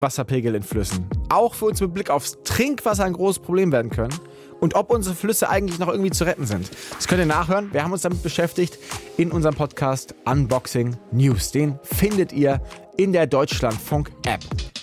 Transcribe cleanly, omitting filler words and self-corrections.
Wasserpegel in Flüssen auch für uns mit Blick aufs Trinkwasser ein großes Problem werden können und ob unsere Flüsse eigentlich noch irgendwie zu retten sind. Das könnt ihr nachhören. Wir haben uns damit beschäftigt in unserem Podcast Unboxing News. Den findet ihr in der Deutschlandfunk-App.